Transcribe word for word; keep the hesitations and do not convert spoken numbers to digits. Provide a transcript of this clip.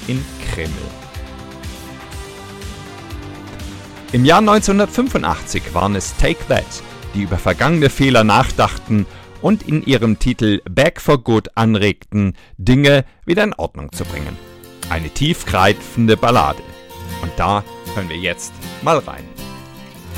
in Kreml. Im Jahr neunzehnhundertfünfundachtzig waren es Take That, die über vergangene Fehler nachdachten und in ihrem Titel Back for Good anregten, Dinge wieder in Ordnung zu bringen. Eine tiefgreifende Ballade. Und da hören wir jetzt mal rein.